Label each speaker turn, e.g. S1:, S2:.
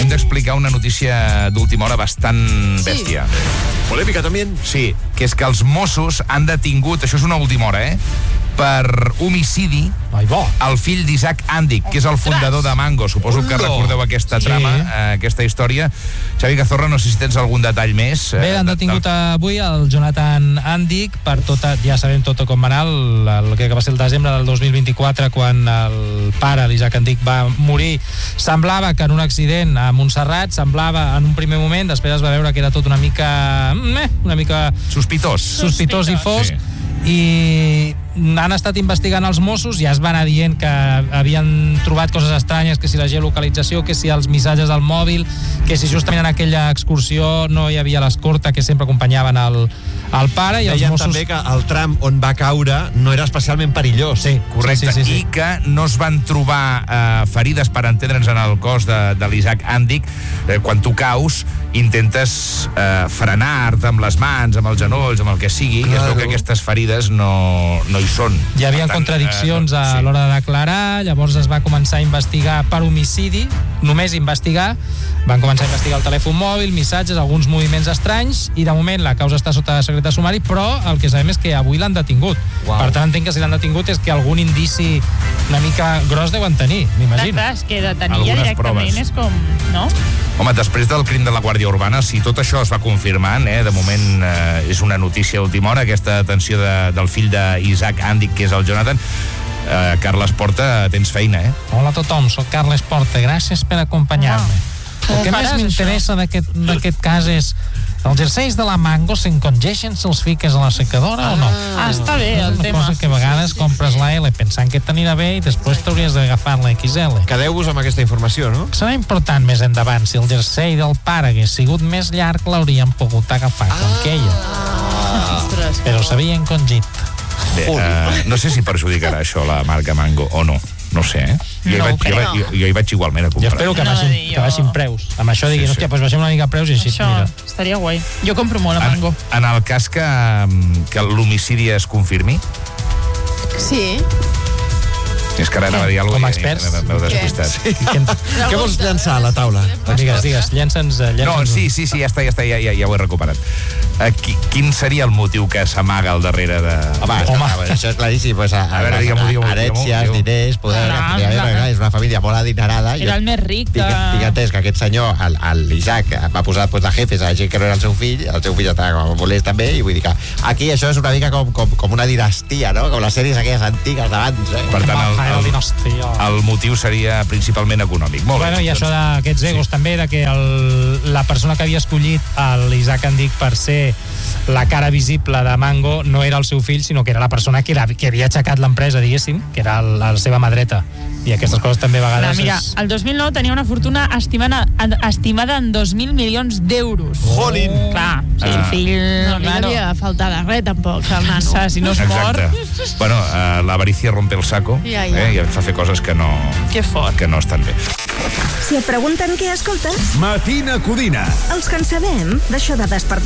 S1: hem d'explicar una notícia d'última hora bastant bèstia.
S2: Polèmica també?
S1: Sí, que és que els Mossos han detingut, això és una última hora, per homicidi el fill d'Isaac Andic, que és el fundador de Mango. Suposo que recordeu aquesta trama, aquesta història. Xavi Cazorra, no sé si tens algun detall més.
S3: Bé, han detingut avui el Jonathan Andic per ja sabem tot com va anar, el que va ser el desembre del 2024, quan el pare, l'Isaac Andic, va morir. Semblava que en un accident a Montserrat, semblava en un primer moment, després es va veure que era tot una mica sospitós i fosc. I han estat investigant els Mossos, ja es va anar dient que havien trobat coses estranyes, que si la geolocalització, que si els missatges al mòbil, que si justament en aquella excursió no hi havia l'escorta que sempre acompanyaven el pare. I els
S2: Deien
S3: Mossos...
S2: també que el tram on va caure no era especialment perillós.
S3: Sí,
S1: correcte.
S3: Sí.
S1: I que no es van trobar ferides, per entendre'ns, en el cos de l'Isaac Andic. Quan tu caus, intentes frenar-te amb les mans, amb els genolls, amb el que sigui, i es veu que aquestes ferides no hi són.
S3: Hi havia contradiccions a l'hora de declarar, llavors es va començar a investigar per homicidi, només investigar, van començar a investigar el telèfon mòbil, missatges, alguns moviments estranys, i de moment la causa està sota secret de sumari, però el que sabem és que avui l'han detingut. Per tant, entenc que si l'han detingut és que algun indici una mica gros deuen tenir, m'imagino.
S4: Clar, és que detenir ja directament és com... no?
S1: Home, després del crim de la Guàrdia Urbana, si tot això es va confirmant, de moment és una notícia d'última hora, aquesta detenció del fill d'Isaac Andic, que és el Jonathan. Carles Porta, tens feina,
S3: Hola a tothom, soc Carles Porta, gràcies per acompanyar-me. El que més m'interessa d'aquest cas és els jerseis de la Mango s'encongeixen si els fiques a la secadora o no?
S4: Està bé el tema.
S3: És una cosa que a vegades compres la L pensant que t'anirà bé i després t'hauries d'agafar la XL.
S2: Quedeu-vos amb aquesta informació, no?
S3: Serà important més endavant. Si el jersei del pare hagués sigut més llarg, l'hauríem pogut agafar com queia. Però s'havia encongit.
S1: Bé, no sé si perjudicarà això la marca Mango o no. No sé, Jo hi vaig igualment a comprar.
S3: Jo espero que baixin preus. Amb això diguin, hòstia, doncs baixem una mica preus i així, mira.
S4: Estaria guai. Jo compro molt a Mango.
S1: En el cas que l'homicidi es confirmi...
S5: Sí.
S1: És que ara anava a dir alguna
S3: cosa. Com a experts?
S1: M'heu despistat.
S2: Què vols llançar a la taula?
S3: Digues, llença'ns...
S1: No, sí, ja està, ja ho he recuperat. Quin seria el motiu que s'amaga al darrere de...
S2: Home, això és claríssim.
S1: A veure, digue'm.
S2: Herències, diners, poder... És una família molt adinerada.
S4: Era el més ric de...
S2: Tinc entès que aquest senyor, l'Isaac, va posar de jefes a gent que no era el seu fill estava molest també, i vull dir que aquí això és una mica com una dinastia, no? Com les sèries aquelles antigues d'abans,
S1: Per tant, el motiu seria principalment econòmic.
S3: Bueno, i això d'aquests egos també, de que la persona que havia escollit l'Isaac Andic per ser la cara visible de Mango no era el seu fill, sinó que era la persona que havia aixecat l'empresa, diguéssim, que era la seva mà dreta. I aquestes coses també a vegades...
S4: Mira, el 2009 tenia una fortuna estimada en 2.000 milions d'euros.
S2: Jolín!
S4: Clar, si el fill...
S5: No li havia faltat de res, tampoc, el nano.
S4: Si no es mor...
S1: Bueno, l'avaricia rompe el saco i et fa fer coses que no estan bé.
S6: Si et pregunten què escoltes...
S7: Matina Codina.
S6: Els que en sabem, d'això de despertar